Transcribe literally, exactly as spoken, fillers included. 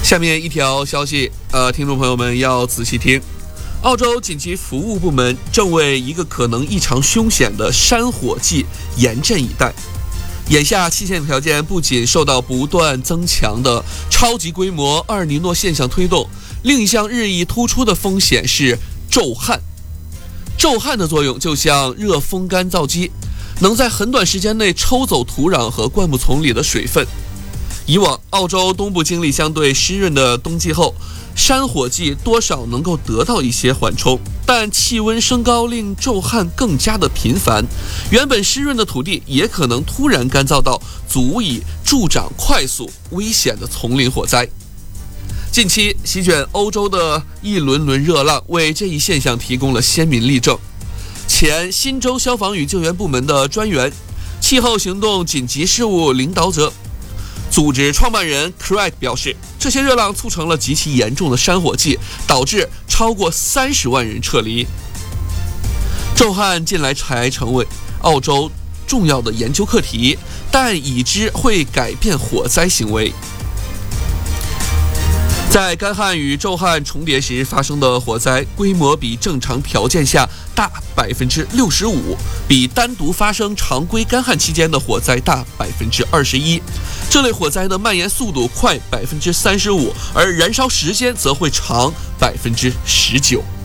下面一条消息，呃，听众朋友们要仔细听。澳洲紧急服务部门正为一个可能异常凶险的山火季严阵以待。眼下气象条件不仅受到不断增强的超级规模厄尔尼诺现象推动，另一项日益突出的风险是骤旱。骤旱的作用就像热风干燥机，能在很短时间内抽走土壤和灌木丛里的水分。以往澳洲东部经历相对湿润的冬季后，山火季多少能够得到一些缓冲，但气温升高令骤旱更加的频繁，原本湿润的土地也可能突然干燥到足以助长快速危险的丛林火灾。近期席卷欧洲的一轮轮热浪为这一现象提供了鲜明例证。前新州消防与救援部门的专员、气候行动紧急事务领导者组织创办人 Craig 表示，这些热浪促成了极其严重的山火季，导致超过三十万人撤离。骤旱近来才成为澳洲重要的研究课题，但已知会改变火灾行为。在干旱与骤旱重叠时发生的火灾，规模比正常条件下大百分之六十五，比单独发生常规干旱期间的火灾大百分之二十一。这类火灾的蔓延速度快百分之三十五，而燃烧时间则会长百分之十九。